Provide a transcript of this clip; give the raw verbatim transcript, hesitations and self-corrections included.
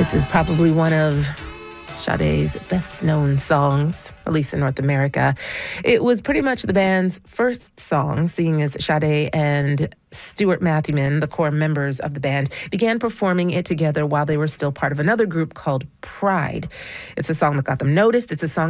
This is probably one of Sade's best-known songs, at least in North America. It was pretty much the band's first song, seeing as Sade and Stuart Matthewman, the core members of the band, began performing it together while they were still part of another group called Pride. It's a song that got them noticed. It's a song